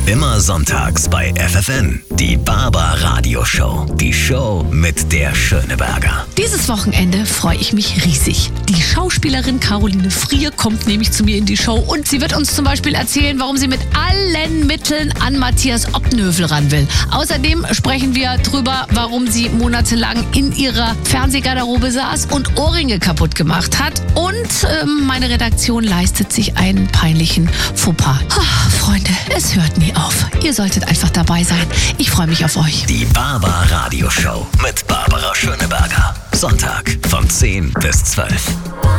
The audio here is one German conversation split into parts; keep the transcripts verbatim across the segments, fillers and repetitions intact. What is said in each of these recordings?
Immer sonntags bei F F N. Die Barber Radio Show. Die Show mit der Schöneberger. Dieses Wochenende freue ich mich riesig. Die Schauspielerin Caroline Frier kommt nämlich zu mir in die Show und sie wird uns zum Beispiel erzählen, warum sie mit allen Mitteln an Matthias Opnövel ran will. Außerdem sprechen wir drüber, warum sie monatelang in ihrer Fernsehgarderobe saß und Ohrringe kaputt gemacht hat. Und ähm, meine Redaktion leistet sich einen peinlichen Fauxpas. Ach, Freunde, es hört nie auf. Ihr solltet einfach dabei sein. Ich freue mich auf euch. Die Barber Radio Show mit Barbara Schöneberger. Sonntag von zehn bis zwölf.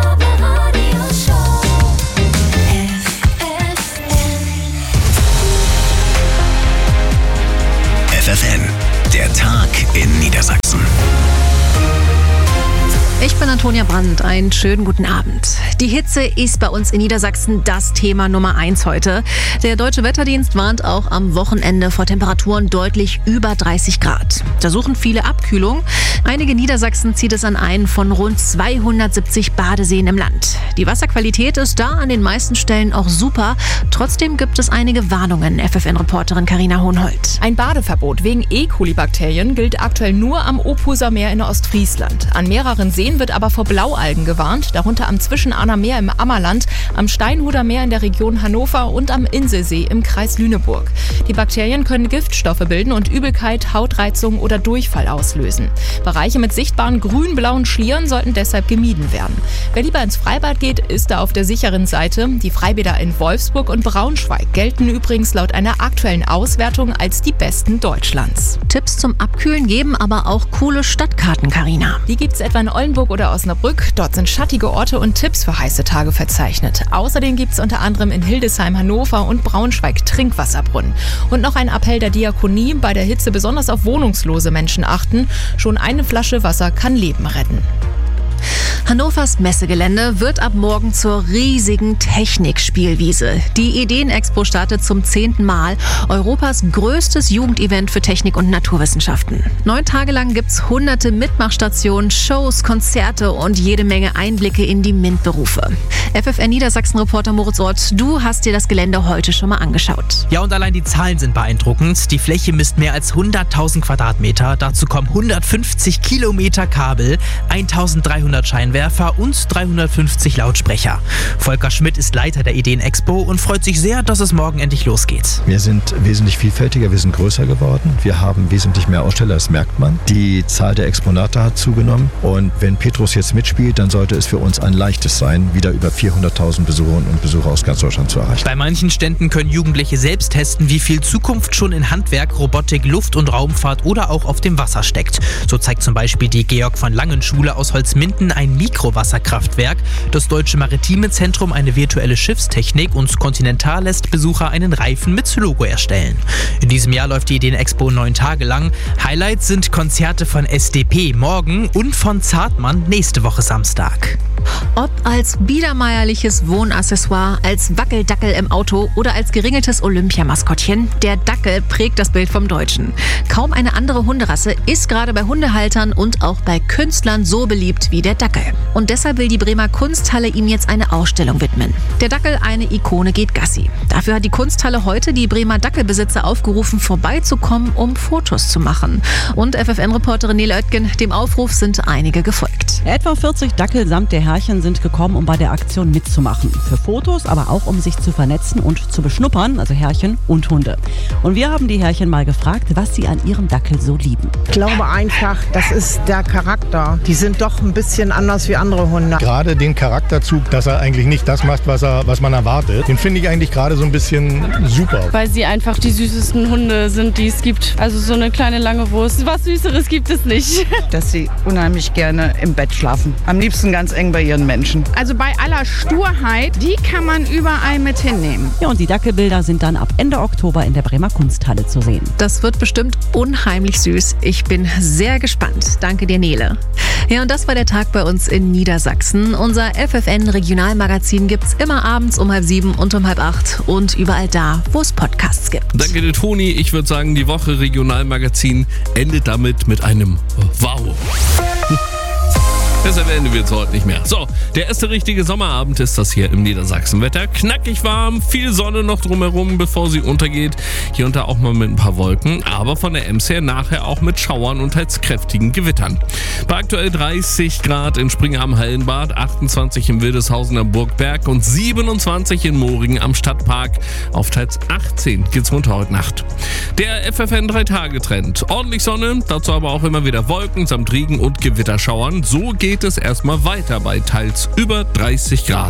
F F N, der Tag in Niedersachsen. Ich bin Antonia Brandt, einen schönen guten Abend. Die Hitze ist bei uns in Niedersachsen das Thema Nummer eins heute. Der Deutsche Wetterdienst warnt auch am Wochenende vor Temperaturen deutlich über dreißig Grad. Da suchen viele Abkühlung. Einige Niedersachsen zieht es an einen von rund zweihundertsiebzig Badeseen im Land. Die Wasserqualität ist da an den meisten Stellen auch super. Trotzdem gibt es einige Warnungen, F F N-Reporterin Carina Hohenhold. Ein Badeverbot wegen E. coli-Bakterien gilt aktuell nur am Opuser Meer in Ostfriesland. An mehreren Seen wird aber vor Blaualgen gewarnt, darunter am Zwischenahner Meer im Ammerland, am Steinhuder Meer in der Region Hannover und am Inselsee im Kreis Lüneburg. Die Bakterien können Giftstoffe bilden und Übelkeit, Hautreizung oder Durchfall auslösen. Bereiche mit sichtbaren grün-blauen Schlieren sollten deshalb gemieden werden. Wer lieber ins Freibad geht, ist da auf der sicheren Seite. Die Freibäder in Wolfsburg und Braunschweig gelten übrigens laut einer aktuellen Auswertung als die besten Deutschlands. Tipps zum Abkühlen geben aber auch coole Stadtkarten, Carina. Die gibt's etwa in Oldenburg oder Osnabrück. Dort sind schattige Orte und Tipps für heiße Tage verzeichnet. Außerdem gibt es unter anderem in Hildesheim, Hannover und Braunschweig Trinkwasserbrunnen. Und noch ein Appell der Diakonie, bei der Hitze besonders auf wohnungslose Menschen achten. Schon eine Flasche Wasser kann Leben retten. Hannovers Messegelände wird ab morgen zur riesigen Technikspielwiese. Die Ideenexpo startet zum zehnten Mal. Europas größtes Jugendevent für Technik und Naturwissenschaften. Neun Tage lang gibt's hunderte Mitmachstationen, Shows, Konzerte und jede Menge Einblicke in die MINT-Berufe. F F N Niedersachsen-Reporter Moritz Ort, du hast dir das Gelände heute schon mal angeschaut. Ja, und allein die Zahlen sind beeindruckend. Die Fläche misst mehr als hunderttausend Quadratmeter. Dazu kommen hundertfünfzig Kilometer Kabel, eintausenddreihundert Scheinwerfer und dreihundertfünfzig Lautsprecher. Volker Schmidt ist Leiter der Ideenexpo und freut sich sehr, dass es morgen endlich losgeht. Wir sind wesentlich vielfältiger, wir sind größer geworden. Wir haben wesentlich mehr Aussteller, das merkt man. Die Zahl der Exponate hat zugenommen. Und wenn Petrus jetzt mitspielt, dann sollte es für uns ein leichtes sein, wieder über vierhunderttausend Besucherinnen und Besucher aus ganz Deutschland zu erreichen. Bei manchen Ständen können Jugendliche selbst testen, wie viel Zukunft schon in Handwerk, Robotik, Luft- und Raumfahrt oder auch auf dem Wasser steckt. So zeigt zum Beispiel die Georg von Langen Schule aus Holzminden ein Mikrowasserkraftwerk. Das Deutsche Maritime Zentrum eine virtuelle Schiffstechnik und Continental lässt Besucher einen Reifen mit Logo erstellen. In diesem Jahr läuft die Ideenexpo neun Tage lang. Highlights sind Konzerte von S D P morgen und von Zartmann nächste Woche Samstag. Ob als biedermeierliches Wohnaccessoire, als Wackeldackel im Auto oder als geringeltes Olympiamaskottchen, der Dackel prägt das Bild vom Deutschen. Kaum eine andere Hunderasse ist gerade bei Hundehaltern und auch bei Künstlern so beliebt wie der Dackel. Und deshalb will die Bremer Kunsthalle ihm jetzt eine Ausstellung widmen. Der Dackel, eine Ikone, geht Gassi. Dafür hat die Kunsthalle heute die Bremer Dackelbesitzer aufgerufen, vorbeizukommen, um Fotos zu machen. Und F F N-Reporterin Nele Oetgen, dem Aufruf sind einige gefolgt. Etwa vierzig Dackel samt der Herrchen sind gekommen, um bei der Aktion mitzumachen. Für Fotos, aber auch um sich zu vernetzen und zu beschnuppern, also Herrchen und Hunde. Und wir haben die Herrchen mal gefragt, was sie an ihrem Dackel so lieben. Ich glaube einfach, das ist der Charakter. Die sind doch ein bisschen anders wie andere Hunde. Gerade den Charakterzug, dass er eigentlich nicht das macht, was, er, was man erwartet, den finde ich eigentlich gerade so ein bisschen super. Weil sie einfach die süßesten Hunde sind, die es gibt. Also so eine kleine lange Wurst. Was Süßeres gibt es nicht. Dass sie unheimlich gerne im Bett schlafen. Am liebsten ganz eng bei ihren Menschen. Also bei aller Sturheit, die kann man überall mit hinnehmen. Ja, und die Dackelbilder sind dann ab Ende Oktober in der Bremer Kunsthalle zu sehen. Das wird bestimmt unheimlich süß. Ich bin sehr gespannt. Danke dir, Nele. Ja, und das war der Tag bei uns in Niedersachsen. Unser F F N-Regionalmagazin gibt's immer abends um halb sieben und um halb acht und überall da, wo es Podcasts gibt. Danke dir, Toni. Ich würde sagen, die Woche Regionalmagazin endet damit mit einem Wow. Deshalb werden wir es heute nicht mehr. So, der erste richtige Sommerabend ist das hier im Niedersachsenwetter. Knackig warm, viel Sonne noch drumherum, bevor sie untergeht. Hier und da auch mal mit ein paar Wolken, aber von der Ems her nachher auch mit Schauern und teils kräftigen Gewittern. Bei aktuell dreißig Grad in Springer am Hallenbad, achtundzwanzig im Wildeshausen am Burgberg und siebenundzwanzig in Moringen am Stadtpark. Auf teils achtzehn geht's runter heute Nacht. Der F F N drei Tage Trend. Ordentlich Sonne, dazu aber auch immer wieder Wolken samt Regen und Gewitterschauern. So geht es erstmal weiter bei teils über dreißig Grad.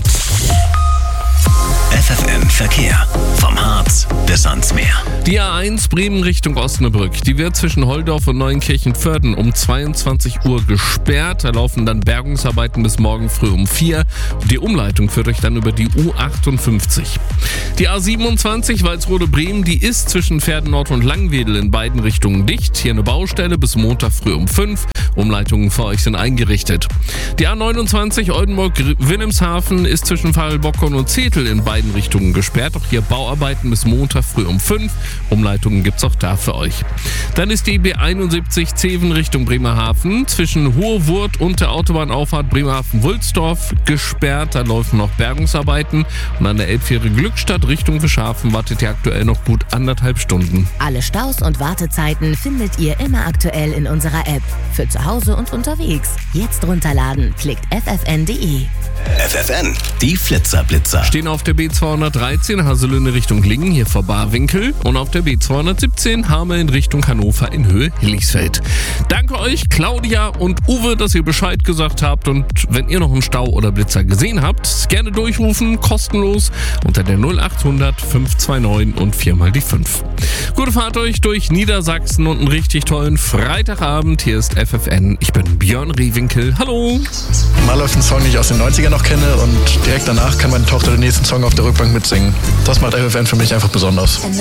F F N Verkehr. Vom Harz bis ans Meer. Die A eins Bremen Richtung Osnabrück. Die wird zwischen Holdorf und Neunkirchen-Vörden um zweiundzwanzig Uhr gesperrt. Da laufen dann Bergungsarbeiten bis morgen früh um vier. Und die Umleitung führt euch dann über die U achtundfünfzig. Die A siebenundzwanzig Walsrode-Bremen, die ist zwischen Pferdennord und Langwedel in beiden Richtungen dicht. Hier eine Baustelle bis Montag früh um fünf. Umleitungen für euch sind eingerichtet. Die A neunundzwanzig Oldenburg-Wilhelmshaven ist zwischen Pfahlbockern und Zetel in beiden Richtungen gesperrt. Auch hier Bauarbeiten bis Montag früh um fünf. Umleitungen gibt's auch da für euch. Dann ist die B einundsiebzig Zeven Richtung Bremerhaven zwischen Hohe Wurt und der Autobahnauffahrt Bremerhaven-Wulsdorf gesperrt. Da laufen noch Bergungsarbeiten. Und an der Elbfähre Glückstadt Richtung Fischhafen wartet ihr aktuell noch gut anderthalb Stunden. Alle Staus und Wartezeiten findet ihr immer aktuell in unserer App. Für zu Hause und unterwegs. Jetzt runterladen. Klickt f f n punkt d e. F F N, die Flitzerblitzer. Stehen auf der B zweihundertdreizehn Haselünne Richtung Lingen, hier vor Barwinkel. Und auf der B zweihundertsiebzehn Hameln Richtung Hannover in Höhe Hilligsfeld. Danke euch, Claudia und Uwe, dass ihr Bescheid gesagt habt. Und wenn ihr noch einen Stau oder Blitzer gesehen habt, gerne durchrufen, kostenlos unter der null achthundert fünf zwei neun und viermal die fünf. Gute Fahrt euch durch Niedersachsen und einen richtig tollen Freitagabend. Hier ist F F N. Ich bin Björn Rehwinkel. Hallo. Mal läuft ein Song, den ich aus den neunzigern noch kenne, und direkt danach kann meine Tochter den nächsten Song auf der Rückbank mitsingen. Das macht F F N für mich einfach besonders.